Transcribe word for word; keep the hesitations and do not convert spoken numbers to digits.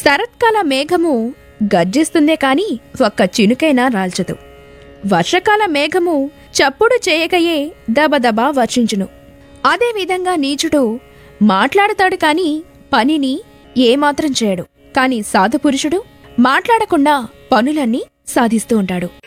శరత్కాల మేఘము గర్జిస్తుందే కాని ఒక్క చినుకైనా రాల్చదు. వర్షకాల మేఘము చప్పుడు చేయకయే దబదబా వర్షించును. అదేవిధంగా నీచుడు మాట్లాడతాడు కాని పనిని ఏమాత్రం చేయడు. కాని సాధుపురుషుడు మాట్లాడకుండా పనులన్నీ సాధిస్తూ ఉంటాడు.